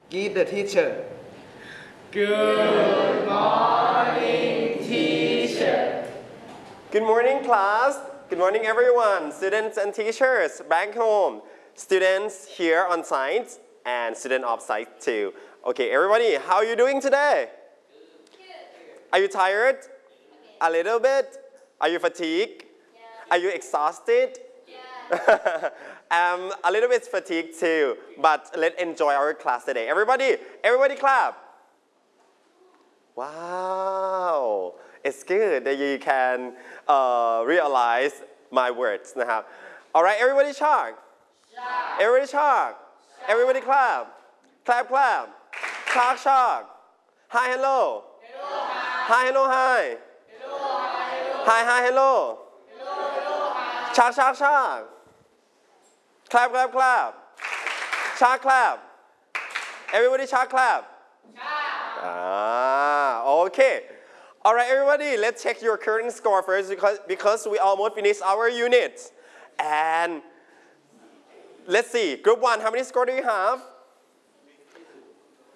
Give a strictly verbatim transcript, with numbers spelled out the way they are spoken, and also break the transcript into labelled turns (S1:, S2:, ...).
S1: Give the teacher.
S2: Good morning, teacher.
S3: Good morning, class. Good morning, everyone. Students and teachers back home. Students here on site and students off site too. Okay, everybody, how are you doing today? Are you tired? A little bit? Are you fatigued? Are you exhausted? I'm a little bit fatigued too, but let's enjoy our class today. Everybody, everybody clap. Wow, it's good that you can uh, realize my words.นะครับ. All right, everybody talk. Everybody talk. Everybody clap. Clap, clap. Talk, talk. Hi, hello. Hi, hello, hi. Hi, hi, hello. Talk, talk, talk. Clap, clap, clap. Talk, clap. Everybody talk, clap. Ah, okay. All right, everybody, let's check your current score first because, because we almost finished our unit. And let's see, group one, how many score do you have?